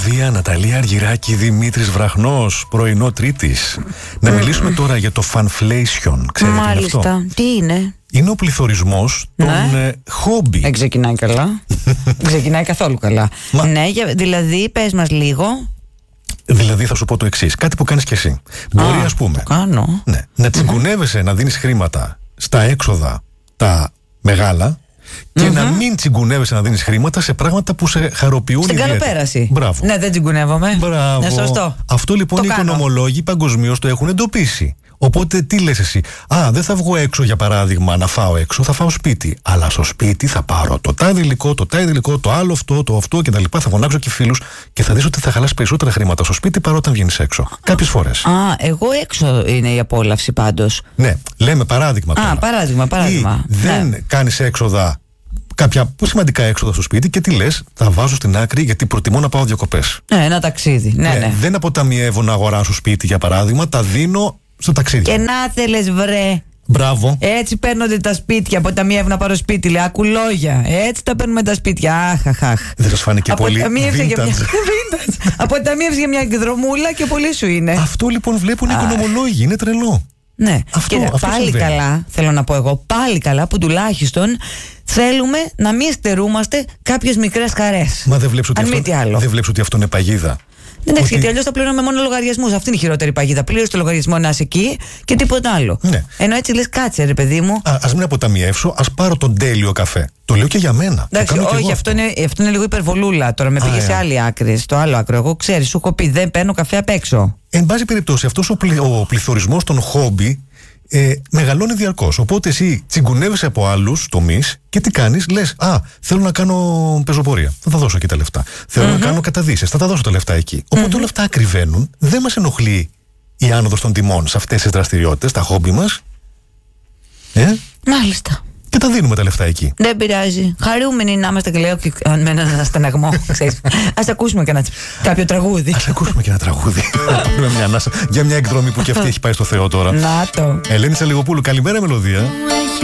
μελωδία, Ναταλία Αργυράκη, Δημήτρης Βραχνός, πρωινό Τρίτης. Να μιλήσουμε τώρα για το fanflation. Ξέρετε τι είναι αυτό? Τι είναι? Είναι ο πληθωρισμός των χόμπι. Δεν ξεκινάει καλά. Δεν ξεκινάει καθόλου καλά. Ναι, δηλαδή πες μας λίγο. Δηλαδή θα σου πω το εξής. Κάτι που κάνεις κι εσύ. Μπορεί, ας πούμε, να τσιγκουνεύεσαι, να δίνεις χρήματα στα έξοδα τα μεγάλα και να μην τσιγκουνεύεσαι να δίνεις χρήματα σε πράγματα που σε χαροποιούν ιδιαίτερα. Στην καλοπέραση. Μπράβο. Ναι, δεν τσιγκουνεύομαι. Μπράβο. Σωστό. Αυτό λοιπόν οι οικονομολόγοι παγκοσμίως το έχουν εντοπίσει. Οπότε τι λες εσύ? Δεν θα βγω έξω για παράδειγμα να φάω έξω, θα φάω σπίτι. Αλλά στο σπίτι θα πάρω το τάδε υλικό, το τάδε υλικό, το άλλο αυτό, το αυτό κτλ. Θα φωνάξω και φίλους και θα δεις ότι θα χαλάσει περισσότερα χρήματα στο σπίτι παρά όταν βγαίνεις έξω. Κάποιες φορές. Εγώ έξω είναι η απόλαυση πάντως. Ναι, λέμε παράδειγμα τώρα. Παράδειγμα. Ή δεν κάνεις έξοδα, κάποια σημαντικά έξοδα στο σπίτι και τι λες? Θα βάζω στην άκρη γιατί προτιμώ να πάω διακοπές. Ένα ταξίδι. Ναι. Δεν αποταμιεύω να αγοράσω σπίτι για παράδειγμα, τα δίνω στο ταξίδι. Και να θέλεις βρε. Μπράβο. Έτσι παίρνονται τα σπίτια. Αποταμιεύω να πάρω σπίτι. Λέει ακουλόγια. Έτσι τα παίρνουμε τα σπίτια. Αχ. Δεν σας φάνηκε πολύ vintage? Αποταμίευσε για μια εκδρομούλα και πολύ σου είναι. Αυτό λοιπόν βλέπουν οι οικονομολόγοι. Είναι τρελό. Ναι. Αυτό πάλι συμβαίνει. καλά, θέλω να πω εγώ, πάλι καλά που τουλάχιστον θέλουμε να μην στερούμαστε κάποιες μικρές χαρές. Μα δεν βλέπεις ότι αυτό είναι παγίδα? Εντάξει, γιατί αλλιώς θα πληρώνουμε μόνο λογαριασμούς. Αυτή είναι η χειρότερη παγίδα. Πλήρωσε το λογαριασμό να είσαι εκεί και τίποτα άλλο. Ναι. Ενώ έτσι λες, κάτσε ρε παιδί μου. Ας μην αποταμιεύσω, ας πάρω τον τέλειο καφέ. Το λέω και για μένα. Εντάξει, όχι, αυτό είναι λίγο υπερβολούλα. Τώρα με πήγε σε άλλη άκρη, στο άλλο άκρο. Εγώ ξέρεις, σου έχω πει, δεν παίρνω καφέ απ' έξω. Εν πάση περιπτώσει, αυτός ο πληθωρισμός των χόμπι μεγαλώνει διαρκώς. Οπότε εσύ τσιγκουνεύεσαι από άλλους τομείς και τι κάνεις? Λες, θέλω να κάνω πεζοπορία. Θα τα δώσω εκεί τα λεφτά. Θέλω να κάνω καταδύσεις. Θα τα δώσω τα λεφτά εκεί. Οπότε όλα αυτά ακριβένουν. Δεν μας ενοχλεί η άνοδος των τιμών σε αυτές τις δραστηριότητες, τα χόμπι μας. Μάλιστα. Και τα δίνουμε τα λεφτά εκεί. Δεν πειράζει. Χαρούμενοι να είμαστε και λέω και με έναν αστεναγμό. Ας ακούσουμε κάποιο τραγούδι. Ας ακούσουμε και ένα τραγούδι. Για μια εκδρομή που και αυτή έχει πάει στο Θεό τώρα. Να το. Ελένη Σαλιγοπούλου, καλημέρα μελωδία.